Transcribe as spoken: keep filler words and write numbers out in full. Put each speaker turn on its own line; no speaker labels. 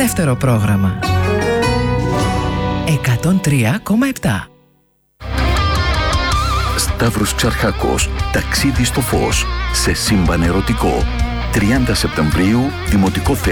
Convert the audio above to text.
Δεύτερο πρόγραμμα. εκατόν τρία κόμμα επτά.
Σταύρος Ξαρχάκος, ταξίδι στο φως, σε σύμπαν ερωτικό. τριάντα Σεπτεμβρίου, Δημοτικό Θέατρο